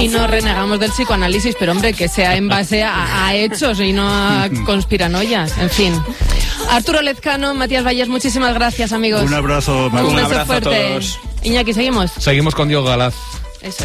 Y no renegamos del psicoanálisis, pero hombre, que sea en base a hechos y no a conspiranoias. En fin. Arturo Lezcano, Matías Valles, muchísimas gracias, amigos. Un abrazo, Un beso abrazo fuerte. a todos. Iñaki, ¿seguimos? Seguimos con Diego Galaz.